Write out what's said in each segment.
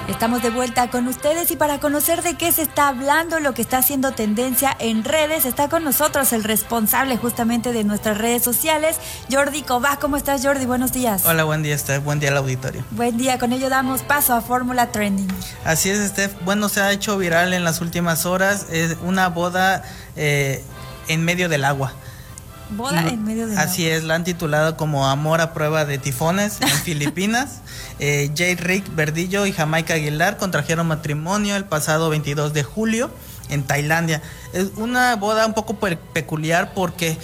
Estamos de vuelta con ustedes y para conocer de qué se está hablando, lo que está haciendo tendencia en redes, está con nosotros el responsable justamente de nuestras redes sociales, Jordi Cobá. ¿Cómo estás, Jordi? Buenos días. Hola, buen día, Steph. Buen día al auditorio. Buen día. Con ello damos paso a Fórmula Trending. Así es, Steph. Bueno, se ha hecho viral en las últimas horas. Es una boda en medio del agua. Boda en medio del agua. Así es, la han titulado como Amor a prueba de tifones en Filipinas. J-Rick Verdillo y Jamaica Aguilar contrajeron matrimonio el pasado 22 de julio en Tailandia. Es una boda un poco peculiar porque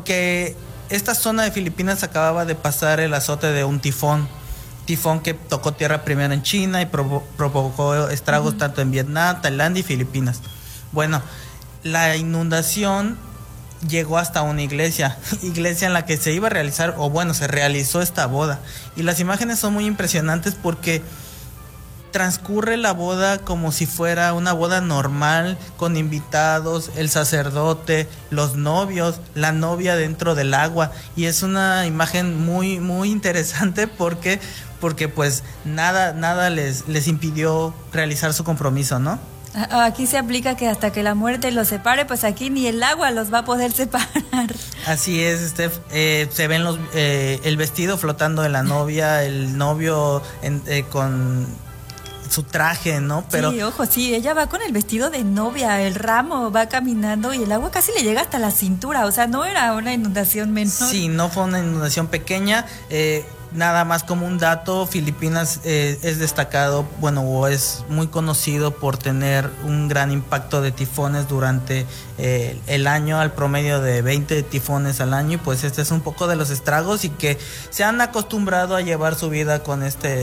esta zona de Filipinas acababa de pasar el azote de un tifón que tocó tierra primero en China y provocó estragos tanto en Vietnam, Tailandia y Filipinas. Bueno, la inundación llegó hasta una iglesia en la que se iba a realizar, o bueno, se realizó esta boda. Y las imágenes son muy impresionantes porque transcurre la boda como si fuera una boda normal, con invitados, el sacerdote, los novios, la novia dentro del agua. Y es una imagen muy, muy interesante porque pues nada les impidió realizar su compromiso, ¿no? Aquí se aplica que hasta que la muerte los separe, pues aquí ni el agua los va a poder separar. Así es, Steph. Se ven el vestido flotando de la novia, el novio con su traje, ¿no? Pero sí, ojo, sí, ella va con el vestido de novia, el ramo va caminando y el agua casi le llega hasta la cintura, o sea, no era una inundación menor. Sí, no fue una inundación pequeña. Nada más como un dato, Filipinas es destacado, bueno, o es muy conocido por tener un gran impacto de tifones durante el año, al promedio de 20 tifones al año, y pues este es un poco de los estragos y que se han acostumbrado a llevar su vida con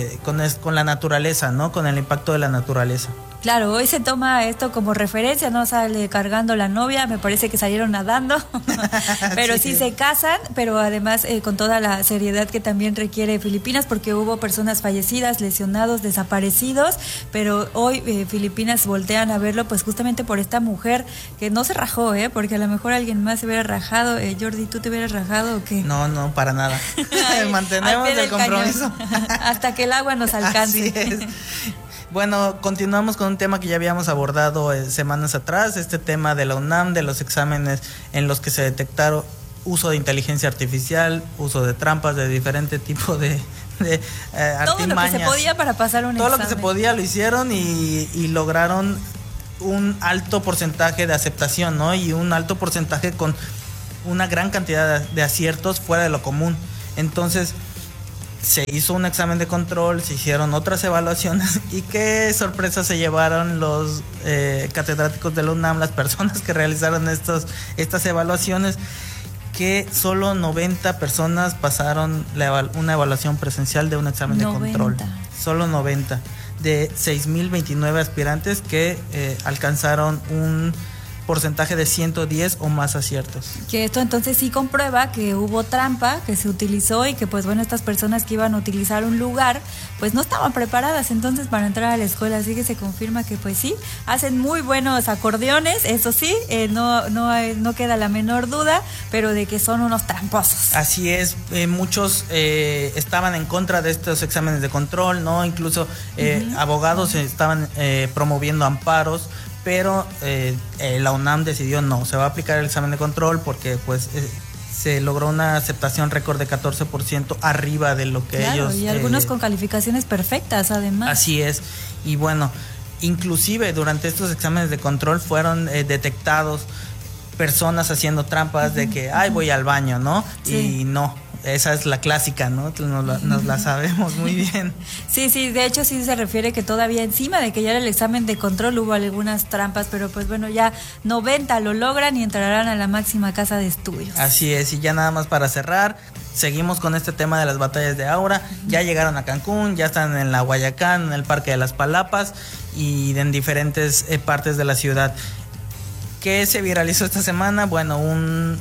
la naturaleza, ¿no? Con el impacto de la naturaleza. Claro, hoy se toma esto como referencia, no sale cargando la novia, me parece que salieron nadando, pero sí se casan, pero además con toda la seriedad que también requiere Filipinas, porque hubo personas fallecidas, lesionados, desaparecidos, pero hoy Filipinas voltean a verlo pues justamente por esta mujer que no se rajó, porque a lo mejor alguien más se hubiera rajado. Jordi, ¿tú te hubieras rajado o qué? No, para nada. Mantenemos el compromiso. Hasta que el agua nos alcance. Así es. Bueno, continuamos con un tema que ya habíamos abordado semanas atrás, este tema de la UNAM, de los exámenes en los que se detectaron uso de inteligencia artificial, uso de trampas, de diferente tipo de artimañas. Todo lo que se podía para pasar un examen. Todo lo que se podía lo hicieron y lograron un alto porcentaje de aceptación, ¿no? Y un alto porcentaje con una gran cantidad de aciertos fuera de lo común. Entonces se hizo un examen de control, se hicieron otras evaluaciones y qué sorpresa se llevaron los catedráticos de la UNAM, las personas que realizaron estas evaluaciones, que solo 90 personas pasaron una evaluación presencial de un examen de control. Solo 90 de 6.029 aspirantes que alcanzaron un porcentaje de 110 o más aciertos. Que esto entonces sí comprueba que hubo trampa, que se utilizó y que pues bueno, estas personas que iban a utilizar un lugar pues no estaban preparadas entonces para entrar a la escuela, así que se confirma que pues sí, hacen muy buenos acordeones, eso sí, no queda la menor duda, pero de que son unos tramposos. Así es, muchos estaban en contra de estos exámenes de control, ¿no? Incluso abogados estaban promoviendo amparos, pero la UNAM decidió no, se va a aplicar el examen de control porque pues se logró una aceptación récord de 14% arriba de lo que ellos... y algunos con calificaciones perfectas además. Así es, y bueno, inclusive durante estos exámenes de control fueron detectados personas haciendo trampas de que, voy al baño, ¿no? Sí. Y no, esa es la clásica, ¿no? Nos la sabemos muy bien. Sí, de hecho sí se refiere que todavía encima de que ya era el examen de control hubo algunas trampas, pero pues bueno, ya 90 lo logran y entrarán a la máxima casa de estudios. Así es, y ya nada más para cerrar, seguimos con este tema de las batallas de Aura. Ya llegaron a Cancún, ya están en la Guayacán, en el Parque de las Palapas y en diferentes partes de la ciudad. ¿Qué se viralizó esta semana? Bueno, un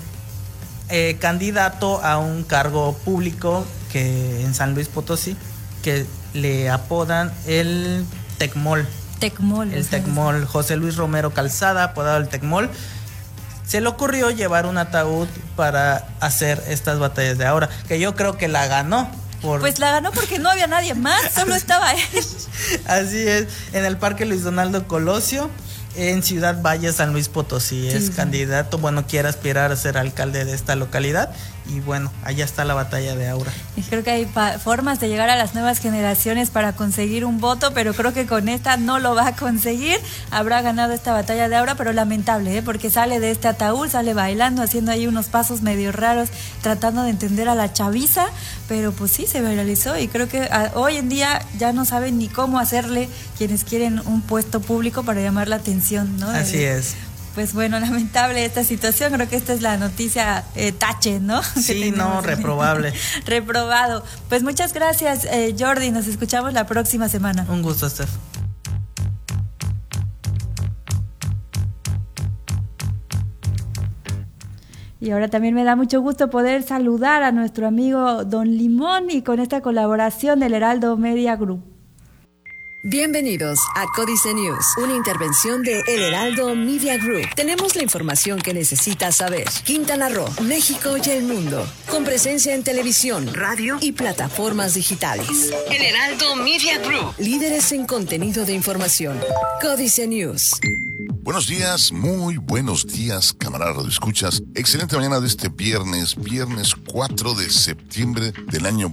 candidato a un cargo público que en San Luis Potosí, que le apodan el Tecmol. El Tecmol, José Luis Romero Calzada, apodado el Tecmol. Se le ocurrió llevar un ataúd para hacer estas batallas de Aura, que yo creo que la ganó. Pues la ganó porque no había nadie más, solo estaba él. Así es, en el Parque Luis Donaldo Colosio, en Ciudad Valle, San Luis Potosí. Es candidato, bueno, quiere aspirar a ser alcalde de esta localidad. Y bueno, allá está la batalla de Aura. Y creo que hay formas de llegar a las nuevas generaciones para conseguir un voto, pero creo que con esta no lo va a conseguir. Habrá ganado esta batalla de Aura, pero lamentable, porque sale de este ataúd, sale bailando, haciendo ahí unos pasos medio raros, tratando de entender a la chaviza, pero pues sí, se viralizó y creo que hoy en día ya no saben ni cómo hacerle quienes quieren un puesto público para llamar la atención, ¿no? Así es. Pues bueno, lamentable esta situación, creo que esta es la noticia tache, ¿no? Sí, no, reprobable. Reprobado. Pues muchas gracias, Jordi, nos escuchamos la próxima semana. Un gusto, Steph. Y ahora también me da mucho gusto poder saludar a nuestro amigo Don Limón y con esta colaboración del Heraldo Media Group. Bienvenidos a Códice News, una intervención de El Heraldo Media Group. Tenemos la información que necesitas saber. Quintana Roo, México y el mundo, con presencia en televisión, radio y plataformas digitales. El Heraldo Media Group, líderes en contenido de información. Códice News. Buenos días, muy buenos días, camaradas radioescuchas. Excelente mañana de este viernes 4 de septiembre del año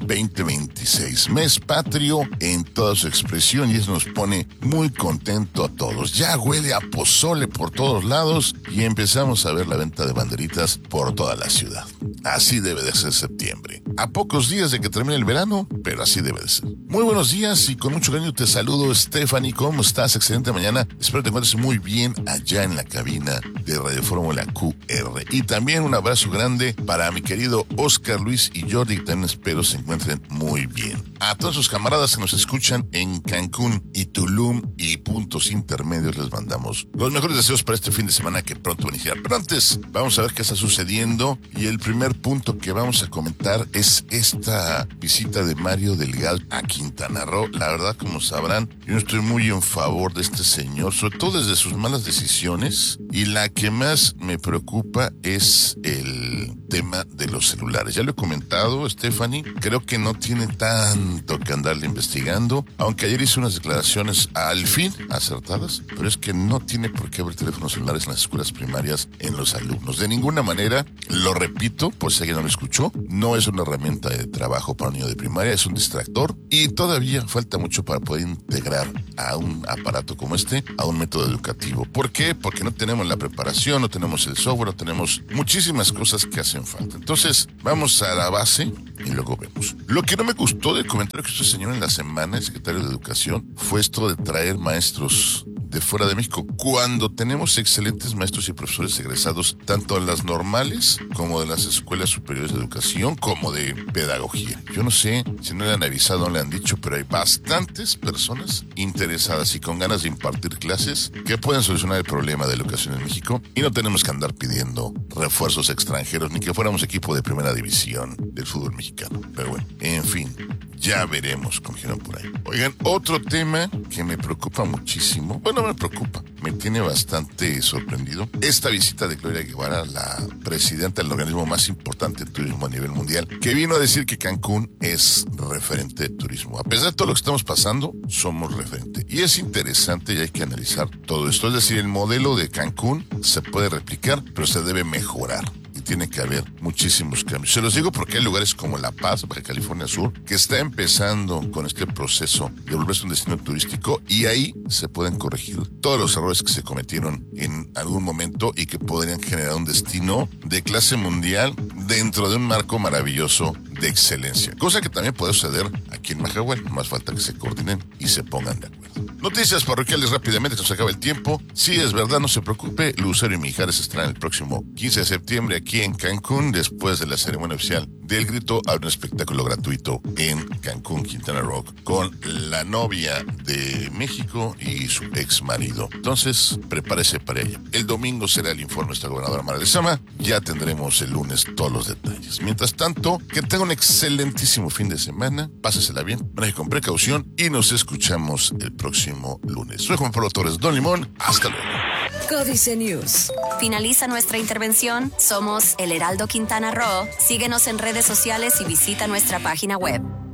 2026. Mes patrio en toda su expresión y eso nos pone muy contento a todos. Ya huele a pozole por todos lados y empezamos a ver la venta de banderitas por toda la ciudad. Así debe de ser septiembre. A pocos días de que termine el verano, pero así debe de ser. Muy buenos días y con mucho cariño te saludo, Stephanie. ¿Cómo estás? Excelente mañana. Espero te encuentres muy bien allá en la cabina de Radio Fórmula QR. Y también un abrazo grande para mi querido Oscar Luis y Jordi, que también espero se encuentren muy bien. A todos sus camaradas que nos escuchan en Cancún y Tulum y puntos intermedios les mandamos los mejores deseos para este fin de semana que pronto van a iniciar. Pero antes, vamos a ver qué está sucediendo y el primer punto que vamos a comentar es esta visita de Mario Delgado a Quintana Roo. La verdad, como sabrán, yo no estoy muy en favor de este señor, sobre todo desde sus malas decisiones, y la que más me preocupa es el tema de los celulares. Ya lo he comentado, Stephanie, creo que no tiene tanto que andarle investigando, aunque ayer hizo unas declaraciones al fin acertadas, pero es que no tiene por qué haber teléfonos celulares en las escuelas primarias en los alumnos. De ninguna manera, lo repito, por si alguien no lo escuchó, no es una herramienta de trabajo para un niño de primaria, es un distractor y todavía falta mucho para poder integrar a un aparato como este a un método educativo. ¿Por qué? Porque no tenemos la preparación, no tenemos el software, no tenemos muchísimas cosas que hacen falta. Entonces, vamos a la base y luego vemos. Lo que no me gustó del comentario que hizo el señor en la semana, el secretario de Educación, fue esto de traer maestros de fuera de México, cuando tenemos excelentes maestros y profesores egresados, tanto en las normales como de las escuelas superiores de educación, como de pedagogía. Yo no sé si no le han avisado, no le han dicho, pero hay bastantes personas interesadas y con ganas de impartir clases que pueden solucionar el problema de la educación en México y no tenemos que andar pidiendo refuerzos extranjeros ni que fuéramos equipo de primera división del fútbol mexicano. Pero bueno, en fin, ya veremos cómo giran por ahí. Oigan, otro tema que me preocupa muchísimo, bueno, me preocupa, me tiene bastante sorprendido, esta visita de Gloria Guevara, la presidenta del organismo más importante de turismo a nivel mundial, que vino a decir que Cancún es referente de turismo. A pesar de todo lo que estamos pasando, somos referente. Y es interesante y hay que analizar todo esto. Es decir, el modelo de Cancún se puede replicar, pero se debe mejorar. Tiene que haber muchísimos cambios. Se los digo porque hay lugares como La Paz, Baja California Sur, que está empezando con este proceso de volverse un destino turístico y ahí se pueden corregir todos los errores que se cometieron en algún momento y que podrían generar un destino de clase mundial dentro de un marco maravilloso de excelencia. Cosa que también puede suceder aquí en Majahual. Más falta que se coordinen y se pongan de acuerdo. Noticias parroquiales rápidamente, que nos acaba el tiempo. Sí, es verdad, no se preocupe. Lucero y Mijares estarán el próximo 15 de septiembre aquí en Cancún, después de la ceremonia oficial del grito. Habrá un espectáculo gratuito en Cancún, Quintana Roo, con la novia de México y su ex marido. Entonces, prepárese para ella. El domingo será el informe de nuestra gobernadora Mara Lezama. Ya tendremos el lunes todos los detalles. Mientras tanto, que tenga un excelentísimo fin de semana. Pásesela bien, maneje con precaución y nos escuchamos el próximo lunes. Soy Juan Pablo Torres, Don Limón. Hasta luego. Códice News. Finaliza nuestra intervención. Somos El Heraldo Quintana Roo. Síguenos en redes sociales y visita nuestra página web.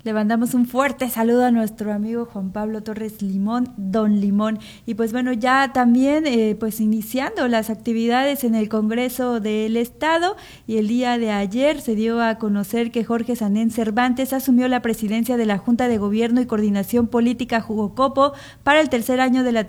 Le mandamos un fuerte saludo a nuestro amigo Juan Pablo Torres Limón, Don Limón. Y pues bueno, ya también pues iniciando las actividades en el Congreso del Estado, y el día de ayer se dio a conocer que Jorge Sanén Cervantes asumió la presidencia de la Junta de Gobierno y Coordinación Política Jugocopo para el tercer año de la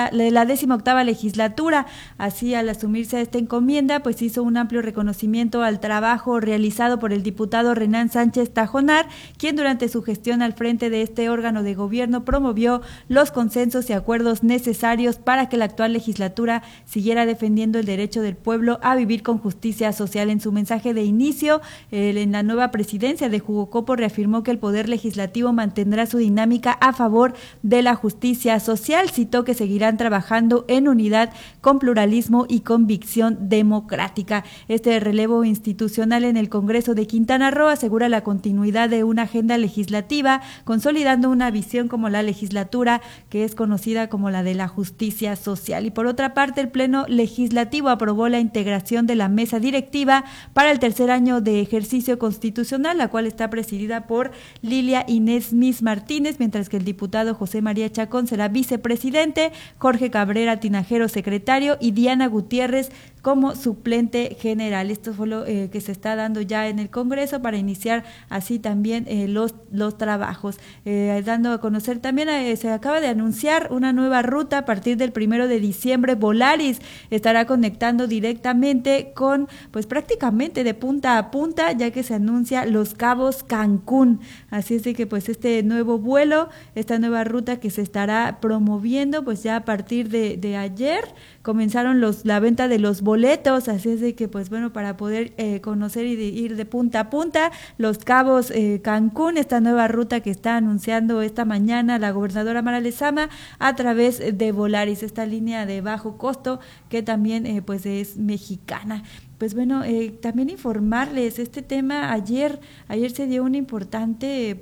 18ª legislatura. Así, al asumirse esta encomienda, pues hizo un amplio reconocimiento al trabajo realizado por el diputado Renan Sánchez Tajonar, quien durante su gestión al frente de este órgano de gobierno promovió los consensos y acuerdos necesarios para que la actual legislatura siguiera defendiendo el derecho del pueblo a vivir con justicia social. En su mensaje de inicio, en la nueva presidencia de Jugocopo reafirmó que el Poder Legislativo mantendrá su dinámica a favor de la justicia social. Citó que seguirán trabajando en unidad, con pluralismo y convicción democrática. Este relevo institucional en el Congreso de Quintana Roo asegura la continuidad de una agenda legislativa, consolidando una visión como la legislatura, que es conocida como la de la justicia social. Y por otra parte, el Pleno Legislativo aprobó la integración de la mesa directiva para el tercer año de ejercicio constitucional, la cual está presidida por Lilia Inés Mis Martínez, mientras que el diputado José María Chacón será vicepresidente, Jorge Cabrera Tinajero secretario y Diana Gutiérrez como suplente general. Esto fue lo que se está dando ya en el Congreso para iniciar así también los trabajos. Dando a conocer también, se acaba de anunciar una nueva ruta a partir del 1 de diciembre. Volaris estará conectando directamente con, pues prácticamente de punta a punta, ya que se anuncia Los Cabos Cancún. Así es de que pues este nuevo vuelo, esta nueva ruta que se estará promoviendo, pues ya a partir de ayer comenzaron la venta de los boletos, así es de que pues bueno, para poder conocer y ir de punta a punta, Los Cabos Cancún, esta nueva ruta que está anunciando esta mañana la gobernadora Mara Lezama a través de Volaris, esta línea de bajo costo que también pues es mexicana. Pues bueno, también informarles este tema. Ayer se dio un importante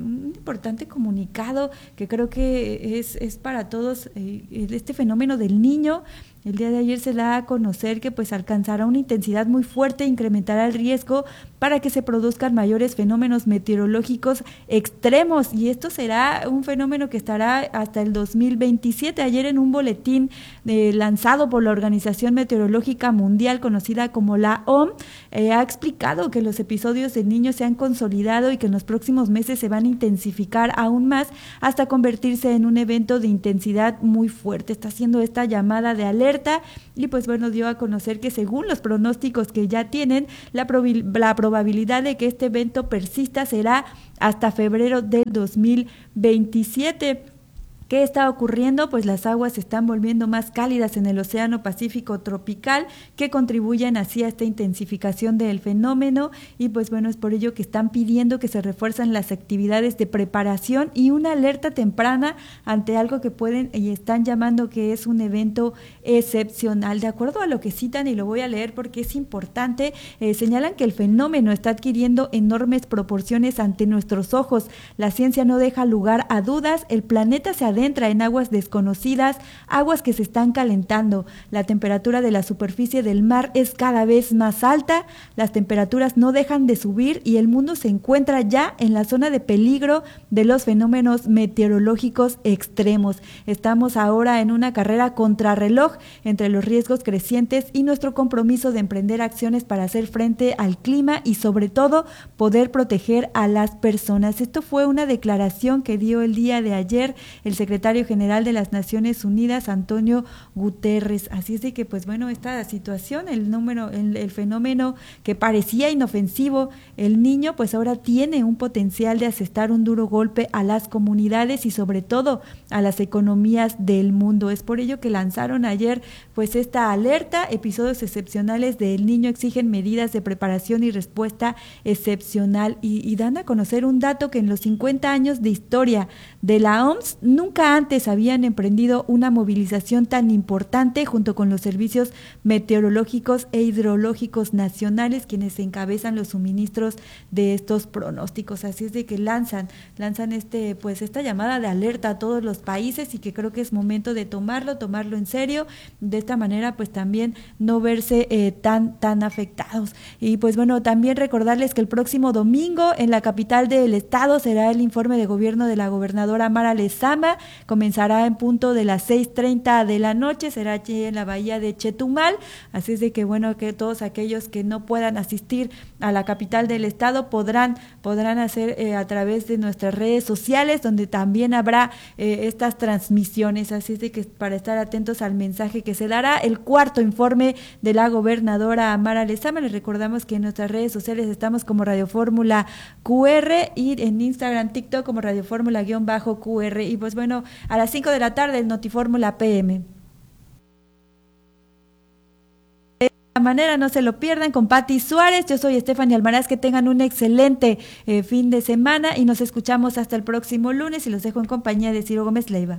comunicado que creo que es para todos, este fenómeno del Niño. El día de ayer se da a conocer que pues alcanzará una intensidad muy fuerte e incrementará el riesgo para que se produzcan mayores fenómenos meteorológicos extremos, y esto será un fenómeno que estará hasta el 2027. Ayer, en un boletín lanzado por la Organización Meteorológica Mundial, conocida como la OMS, ha explicado que los episodios de Niño se han consolidado y que en los próximos meses se van a intensificar aún más hasta convertirse en un evento de intensidad muy fuerte. Está haciendo esta llamada de alerta y pues bueno, dio a conocer que según los pronósticos que ya tienen, la probabilidad de que este evento persista será hasta febrero del 2027. ¿Qué está ocurriendo? Pues las aguas se están volviendo más cálidas en el Océano Pacífico tropical, que contribuyen así a esta intensificación del fenómeno, y pues bueno, es por ello que están pidiendo que se refuercen las actividades de preparación y una alerta temprana ante algo que pueden y están llamando que es un evento excepcional. De acuerdo a lo que citan, y lo voy a leer porque es importante, señalan que el fenómeno está adquiriendo enormes proporciones ante nuestros ojos. La ciencia no deja lugar a dudas, el planeta se adentra en aguas desconocidas, aguas que se están calentando. La temperatura de la superficie del mar es cada vez más alta, las temperaturas no dejan de subir y el mundo se encuentra ya en la zona de peligro de los fenómenos meteorológicos extremos. Estamos ahora en una carrera contrarreloj entre los riesgos crecientes y nuestro compromiso de emprender acciones para hacer frente al clima y sobre todo poder proteger a las personas. Esto fue una declaración que dio el día de ayer el secretario general de las Naciones Unidas, Antonio Guterres. Así es de que pues bueno, esta situación, el fenómeno que parecía inofensivo, el Niño, pues ahora tiene un potencial de asestar un duro golpe a las comunidades y sobre todo a las economías del mundo. Es por ello que lanzaron ayer pues esta alerta: episodios excepcionales del Niño exigen medidas de preparación y respuesta excepcional, y dan a conocer un dato que en los 50 años de historia de la OMS nunca nunca antes habían emprendido una movilización tan importante junto con los servicios meteorológicos e hidrológicos nacionales, quienes encabezan los suministros de estos pronósticos. Así es de que lanzan esta llamada de alerta a todos los países, y que creo que es momento de tomarlo en serio, de esta manera pues también no verse tan afectados. Y pues bueno, también recordarles que el próximo domingo en la capital del estado será el informe de gobierno de la gobernadora Mara Lezama. Comenzará en punto de las 6:30 de la noche, será allí en la bahía de Chetumal. Así es de que bueno, que todos aquellos que no puedan asistir a la capital del estado podrán hacer a través de nuestras redes sociales, donde también habrá estas transmisiones. Así es de que para estar atentos al mensaje que se dará, el cuarto informe de la gobernadora Mara Lezama. Les recordamos que en nuestras redes sociales estamos como Radio Fórmula QR, y en Instagram, TikTok como Radio Fórmula-QR. Y pues bueno, a las 5 de la tarde el Notifórmula PM. De esta manera no se lo pierdan con Pati Suárez. Yo soy Stephanie Almaraz. Que tengan un excelente fin de semana, y nos escuchamos hasta el próximo lunes, y los dejo en compañía de Ciro Gómez Leiva.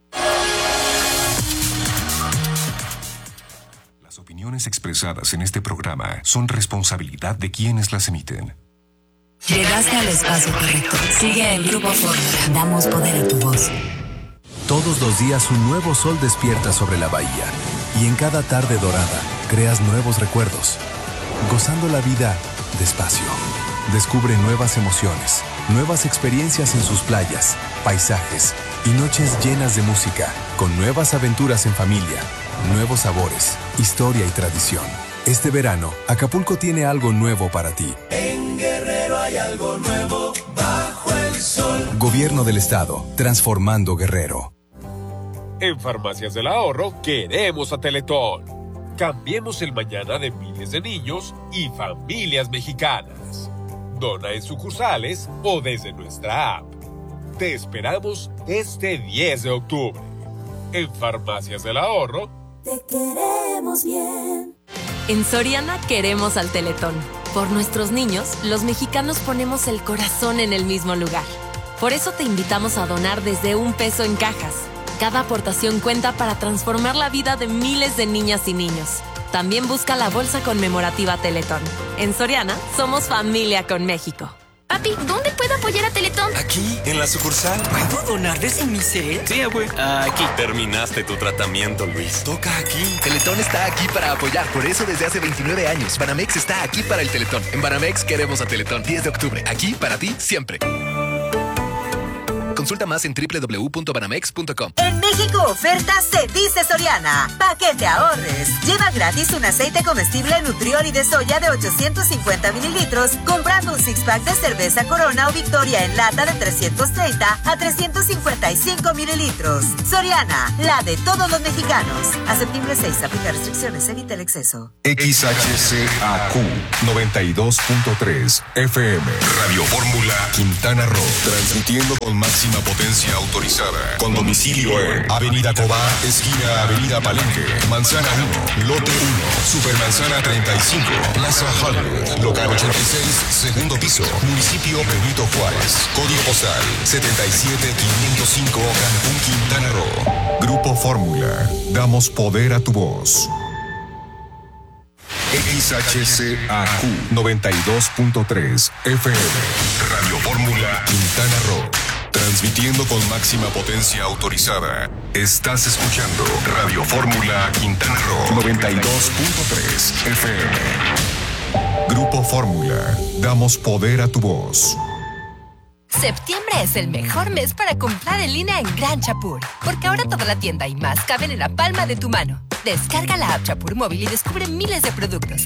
Las opiniones expresadas en este programa son responsabilidad de quienes las emiten. Llegaste al espacio correcto. Sigue el Grupo Fórmula. Damos poder a tu voz. Todos los días un nuevo sol despierta sobre la bahía, y en cada tarde dorada creas nuevos recuerdos. Gozando la vida despacio. Descubre nuevas emociones, nuevas experiencias en sus playas, paisajes y noches llenas de música, con nuevas aventuras en familia, nuevos sabores, historia y tradición. Este verano, Acapulco tiene algo nuevo para ti. En Guerrero hay algo nuevo bajo el sol. Gobierno del Estado, transformando Guerrero. En Farmacias del Ahorro queremos a Teletón. Cambiemos el mañana de miles de niños y familias mexicanas. Dona en sucursales o desde nuestra app. Te esperamos este 10 de octubre. En Farmacias del Ahorro, te queremos bien. En Soriana queremos al Teletón. Por nuestros niños, los mexicanos ponemos el corazón en el mismo lugar. Por eso te invitamos a donar desde $1 en cajas. Cada aportación cuenta para transformar la vida de miles de niñas y niños. También busca la bolsa conmemorativa Teletón. En Soriana, somos familia con México. Papi, ¿dónde puedo apoyar a Teletón? Aquí, en la sucursal. ¿Puedo donar desde mi cel? Sí, abue. Aquí. Terminaste tu tratamiento, Luis. Toca aquí. Teletón está aquí para apoyar. Por eso desde hace 29 años, Banamex está aquí para el Teletón. En Banamex queremos a Teletón. 10 de octubre. Aquí para ti, siempre. Consulta más en www.banamex.com. En México, oferta se dice Soriana. Pa' que te ahorres. Lleva gratis un aceite comestible Nutrioli de soya de 850 mililitros, comprando un six-pack de cerveza Corona o Victoria en lata de 330 a 355 mililitros. Soriana, la de todos los mexicanos. A septiembre 6, aplica restricciones, evita el exceso. XHCAQ 92.3 FM Radio Fórmula Quintana Roo, transmitiendo con máxima potencia autorizada, con domicilio en Avenida Cobá, esquina Avenida Palenque, Manzana 1, Lote 1, Supermanzana 35, Plaza Hollywood, local 86, segundo piso, municipio Benito Juárez, código postal 77505, Cancún, Quintana Roo. Grupo Fórmula, damos poder a tu voz. XHCAQ 92.3 FM Radio Fórmula Quintana Roo, transmitiendo con máxima potencia autorizada. Estás escuchando Radio Fórmula Quintana Roo 92.3 FM. Grupo Fórmula, damos poder a tu voz. Septiembre es el mejor mes para comprar en línea en Gran Chapur, porque ahora toda la tienda y más caben en la palma de tu mano. Descarga la app Chapur Móvil y descubre miles de productos,